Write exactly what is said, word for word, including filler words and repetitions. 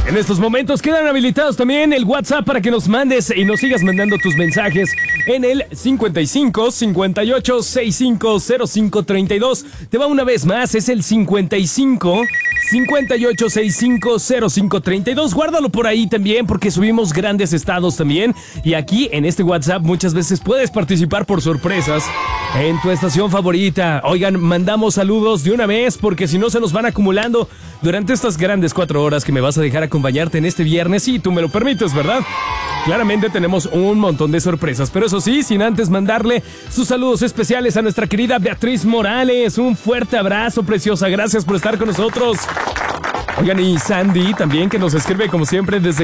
En estos momentos quedan habilitados también el WhatsApp para que nos mandes y nos sigas mandando tus mensajes en el cincuenta y cinco, cincuenta y ocho, sesenta y cinco, cero cinco, treinta y dos. Te va una vez más, es el cincuenta y cinco, cincuenta y ocho, sesenta y cinco, cero cinco, treinta y dos. Guárdalo por ahí también porque subimos grandes estados también. Y aquí en este WhatsApp muchas veces puedes participar por sorpresas en tu estación favorita. Oigan, mandamos saludos de una vez porque si no se nos van acumulando durante estas grandes cuatro horas que me vas a dejar acompañarte en este viernes. Sí, tú me lo permites, ¿verdad? Claramente tenemos un montón de sorpresas, pero eso sí, sin antes mandarle sus saludos especiales a nuestra querida Beatriz Morales. Un fuerte abrazo, preciosa. Gracias por estar con nosotros. Oigan, y Sandy también, que nos escribe como siempre desde